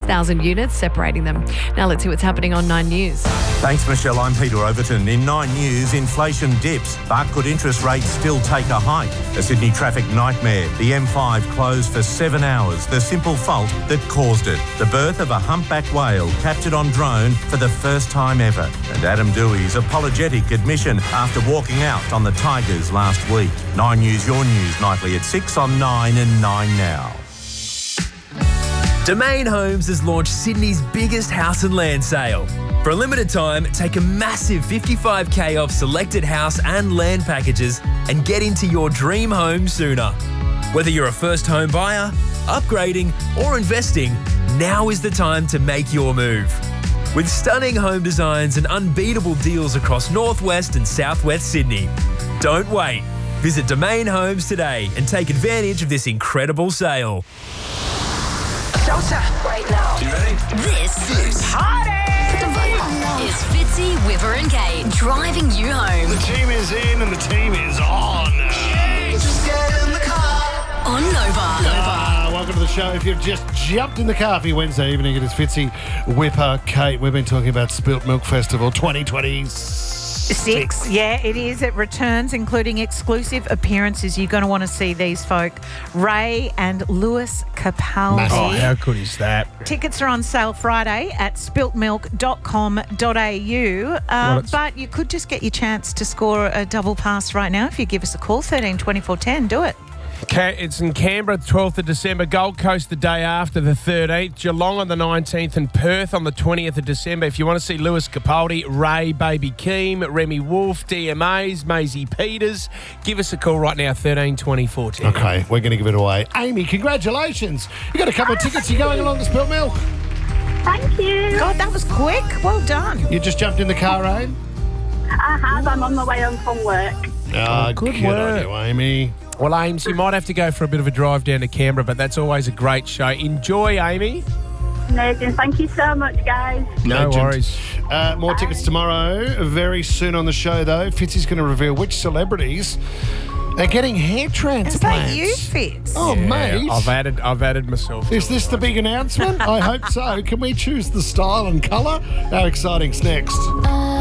6,000 units separating them. Now let's see what's happening on 9 News. Thanks, Michelle. I'm Peter Overton. In 9 News, inflation dips, but could interest rates still take a hike? A Sydney traffic nightmare. The M5 closed for 7 hours. The simple fault that caused it. The birth of a humpback whale captured on drone for the first time ever. And Adam Dewey's apologetic admission after walking out on the Tigers last week. 9 News, your news, nightly at 6 on 9 and 9 now. Domain Homes has launched Sydney's biggest house and land sale. For a limited time, take a massive 55k off selected house and land packages and get into your dream home sooner. Whether you're a first home buyer, upgrading or investing, now is the time to make your move. With stunning home designs and unbeatable deals across northwest and southwest Sydney. Don't wait. Visit Domain Homes today and take advantage of this incredible sale. Showtime right now. You ready? This is Fitzy, Whipper and Kate driving you home. The team is in and the team is on. Just get in the car. On Nova. Welcome to the show. If you've just jumped in the car for your Wednesday evening, it is Fitzy, Whipper, Kate. We've been talking about Spilt Milk Festival 2026. Yeah, it is. It returns, including exclusive appearances. You're going to want to see these folk. Ray and Lewis Capaldi. Oh, how good is that? Tickets are on sale Friday at spiltmilk.com.au. But you could just get your chance to score a double pass right now if you give us a call, 13 24 10. Do it. It's in Canberra, the 12th of December, Gold Coast the day after, the 13th, Geelong on the 19th and Perth on the 20th of December. If you want to see Lewis Capaldi, Ray, Baby Keem, Remy Wolf, DMAs, Maisie Peters, give us a call right now, 13 24 10. Okay, we're going to give it away. Amy, congratulations. You got a couple of tickets. You're going along to Spilt Milk. Thank you. God, that was quick. Well done. You just jumped in the car, Amy? I have. I'm on my way home from work. Good work. On you, Amy. Well, Ames, you might have to go for a bit of a drive down to Canberra, but that's always a great show. Enjoy, Amy. Amazing. Thank you so much, guys. No worries. More tickets tomorrow. Very soon on the show, though. Fitzy's going to reveal which celebrities are getting hair transplants. Is that you, Fitz? Oh, mate. I've added myself. Is this the big announcement? I hope so. Can we choose the style and colour? How exciting's next?